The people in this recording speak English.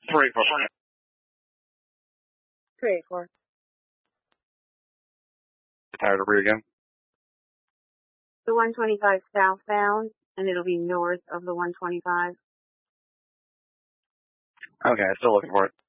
384. 384. Tired to read again? The 125 southbound, and it'll be north of the 125. Okay, still looking for it.